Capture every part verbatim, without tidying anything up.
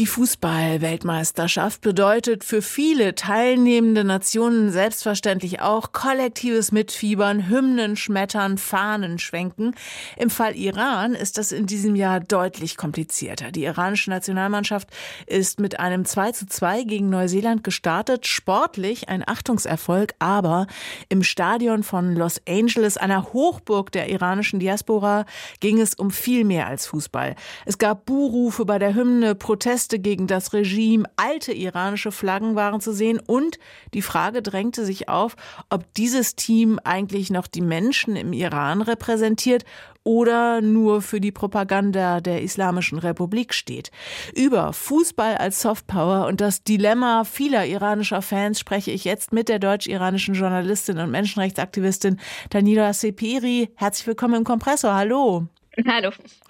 Die Fußball-Weltmeisterschaft bedeutet für viele teilnehmende Nationen selbstverständlich auch kollektives Mitfiebern, Hymnen schmettern, Fahnen schwenken. Im Fall Iran ist das in diesem Jahr deutlich komplizierter. Die iranische Nationalmannschaft ist mit einem zwei zu zwei gegen Neuseeland gestartet. Sportlich ein Achtungserfolg, aber im Stadion von Los Angeles, einer Hochburg der iranischen Diaspora, ging es um viel mehr als Fußball. Es gab Buhrufe bei der Hymne, Proteste gegen das Regime, alte iranische Flaggen waren zu sehen und die Frage drängte sich auf, ob dieses Team eigentlich noch die Menschen im Iran repräsentiert oder nur für die Propaganda der Islamischen Republik steht. Über Fußball als Softpower und das Dilemma vieler iranischer Fans spreche ich jetzt mit der deutsch-iranischen Journalistin und Menschenrechtsaktivistin Daniela Seperi. Herzlich willkommen im Kompressor. Hallo. Hallo.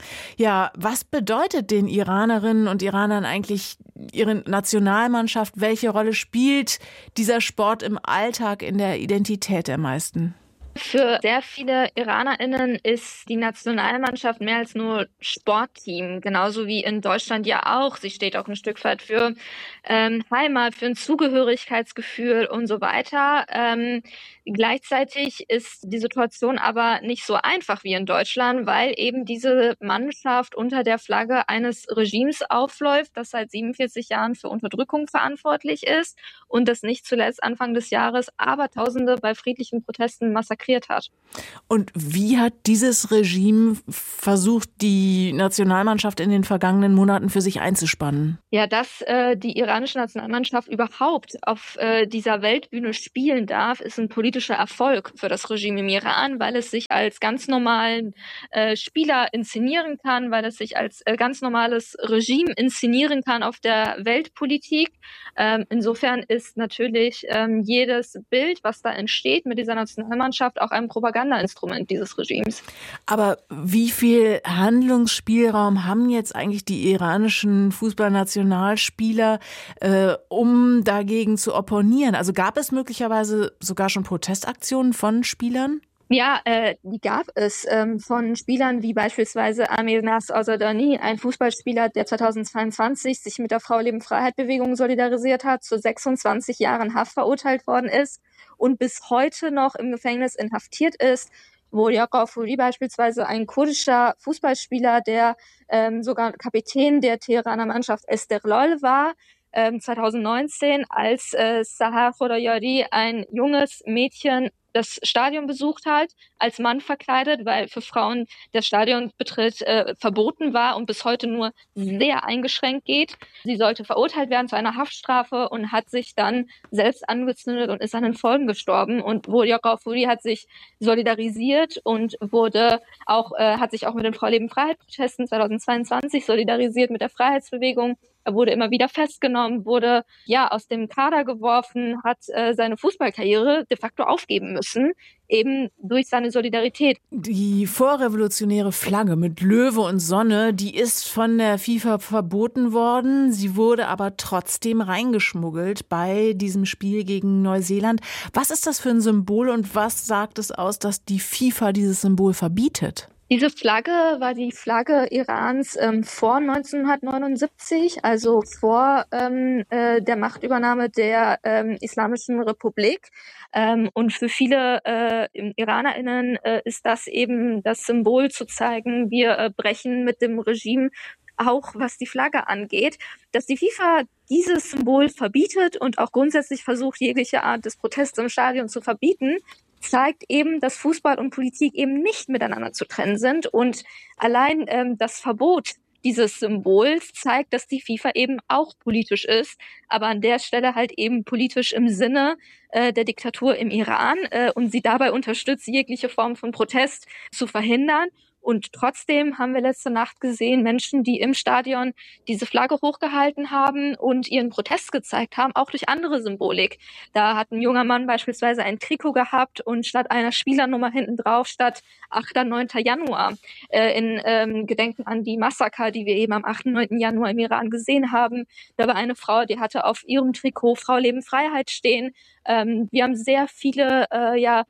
Ja, was bedeutet den Iranerinnen und Iranern eigentlich ihre Nationalmannschaft? Welche Rolle spielt dieser Sport im Alltag, in der Identität der meisten? Für sehr viele IranerInnen ist die Nationalmannschaft mehr als nur Sportteam, genauso wie in Deutschland ja auch. Sie steht auch ein Stück weit für ähm, Heimat, für ein Zugehörigkeitsgefühl und so weiter. Ähm, gleichzeitig ist die Situation aber nicht so einfach wie in Deutschland, weil eben diese Mannschaft unter der Flagge eines Regimes aufläuft, das seit siebenundvierzig Jahren für Unterdrückung verantwortlich ist und das nicht zuletzt Anfang des Jahres Abertausende bei friedlichen Protesten massakriert hat. Und wie hat dieses Regime versucht, die Nationalmannschaft in den vergangenen Monaten für sich einzuspannen? Ja, dass äh, die iranische Nationalmannschaft überhaupt auf äh, dieser Weltbühne spielen darf, ist ein politischer Erfolg für das Regime im Iran, weil es sich als ganz normalen äh, Spieler inszenieren kann, weil es sich als äh, ganz normales Regime inszenieren kann auf der Weltpolitik. Ähm, insofern ist natürlich ähm, jedes Bild, was da entsteht mit dieser Nationalmannschaft, auch ein Propagandainstrument dieses Regimes. Aber wie viel Handlungsspielraum haben jetzt eigentlich die iranischen Fußballnationalspieler, äh, um dagegen zu opponieren? Also gab es möglicherweise sogar schon Protestaktionen von Spielern? Ja, äh, die gab es ähm, von Spielern wie beispielsweise Amir Nasr Azadani, ein Fußballspieler, der zweitausendzweiundzwanzig sich mit der Frau-Leben-Freiheit-Bewegung solidarisiert hat, zu sechsundzwanzig Jahren Haft verurteilt worden ist und bis heute noch im Gefängnis inhaftiert ist. Wolia Ghafouri beispielsweise, ein kurdischer Fußballspieler, der ähm, sogar Kapitän der Teheraner Mannschaft Esteghlal war, ähm, zweitausendneunzehn, als äh, Sahar Khodaiyari, ein junges Mädchen, das Stadion besucht hat, als Mann verkleidet, weil für Frauen der Stadionbetritt äh, verboten war und bis heute nur sehr eingeschränkt geht. Sie sollte verurteilt werden zu einer Haftstrafe und hat sich dann selbst angezündet und ist an den Folgen gestorben. Und Wolia Ghafouri hat sich solidarisiert und wurde auch äh, hat sich auch mit den Frau-Leben-Freiheit-Protesten zweitausendzweiundzwanzig solidarisiert, mit der Freiheitsbewegung. Er wurde immer wieder festgenommen, wurde ja aus dem Kader geworfen, hat äh, seine Fußballkarriere de facto aufgeben müssen, eben durch seine Solidarität. Die vorrevolutionäre Flagge mit Löwe und Sonne, die ist von der FIFA verboten worden. Sie wurde aber trotzdem reingeschmuggelt bei diesem Spiel gegen Neuseeland. Was ist das für ein Symbol und was sagt es aus, dass die FIFA dieses Symbol verbietet? Diese Flagge war die Flagge Irans ähm, vor neunzehnhundertneunundsiebzig, also vor ähm, äh, der Machtübernahme der ähm, Islamischen Republik. Ähm, und für viele äh, IranerInnen äh, ist das eben das Symbol zu zeigen, wir äh, brechen mit dem Regime, auch was die Flagge angeht. Dass die FIFA dieses Symbol verbietet und auch grundsätzlich versucht, jegliche Art des Protests im Stadion zu verbieten, zeigt eben, dass Fußball und Politik eben nicht miteinander zu trennen sind. Und allein ähm, das Verbot dieses Symbols zeigt, dass die FIFA eben auch politisch ist, aber an der Stelle halt eben politisch im Sinne äh, der Diktatur im Iran äh, und sie dabei unterstützt, jegliche Form von Protest zu verhindern. Und trotzdem haben wir letzte Nacht gesehen, Menschen, die im Stadion diese Flagge hochgehalten haben und ihren Protest gezeigt haben, auch durch andere Symbolik. Da hat ein junger Mann beispielsweise ein Trikot gehabt und statt einer Spielernummer hinten drauf, statt achter neunter Januar, äh, in ähm, Gedenken an die Massaker, die wir eben am achten neunten Januar im Iran gesehen haben. Da war eine Frau, die hatte auf ihrem Trikot Frau Leben Freiheit stehen. Ähm, wir haben sehr viele, äh, ja,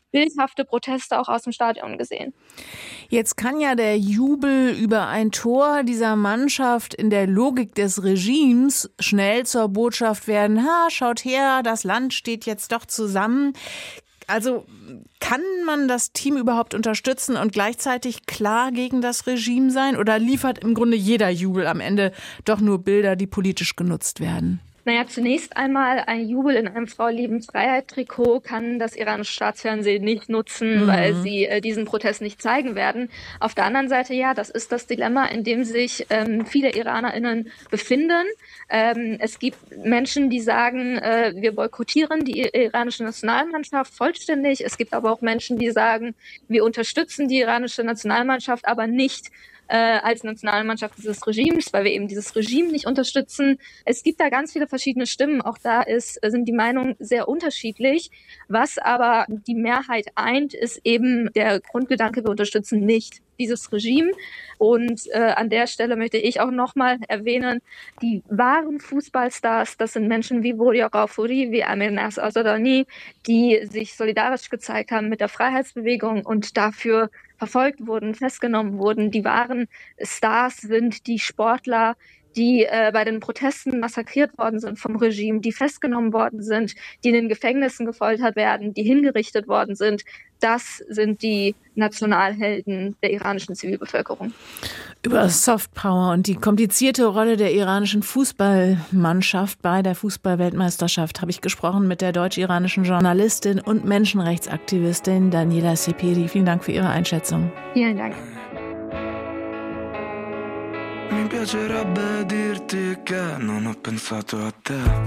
bildhafte Proteste auch aus dem Stadion gesehen. Jetzt kann ja der Jubel über ein Tor dieser Mannschaft in der Logik des Regimes schnell zur Botschaft werden, ha, schaut her, das Land steht jetzt doch zusammen. Also kann man das Team überhaupt unterstützen und gleichzeitig klar gegen das Regime sein? Oder liefert im Grunde jeder Jubel am Ende doch nur Bilder, die politisch genutzt werden? Naja, zunächst einmal ein Jubel in einem Frau-Lieben-Freiheit-Trikot kann das iranische Staatsfernsehen nicht nutzen, mhm. weil sie äh, diesen Protest nicht zeigen werden. Auf der anderen Seite, ja, das ist das Dilemma, in dem sich ähm, viele IranerInnen befinden. Ähm, es gibt Menschen, die sagen, äh, wir boykottieren die iranische Nationalmannschaft vollständig. Es gibt aber auch Menschen, die sagen, wir unterstützen die iranische Nationalmannschaft, aber nicht Äh, als Nationalmannschaft dieses Regimes, weil wir eben dieses Regime nicht unterstützen. Es gibt da ganz viele verschiedene Stimmen. Auch da ist, sind die Meinungen sehr unterschiedlich. Was aber die Mehrheit eint, ist eben der Grundgedanke, wir unterstützen nicht dieses Regime. Und äh, an der Stelle möchte ich auch nochmal erwähnen, die wahren Fußballstars, das sind Menschen wie Voria Ghafouri, wie Amir Nasr Azadani, die sich solidarisch gezeigt haben mit der Freiheitsbewegung und dafür verfolgt wurden, festgenommen wurden. Die wahren Stars sind die Sportler, die äh, bei den Protesten massakriert worden sind vom Regime, die festgenommen worden sind, die in den Gefängnissen gefoltert werden, die hingerichtet worden sind. Das sind die Nationalhelden der iranischen Zivilbevölkerung. Über Softpower und die komplizierte Rolle der iranischen Fußballmannschaft bei der Fußballweltmeisterschaft habe ich gesprochen mit der deutsch-iranischen Journalistin und Menschenrechtsaktivistin Daniela Seperi. Vielen Dank für Ihre Einschätzung. Vielen Dank. Mi piacerebbe dirti che non ho pensato a te.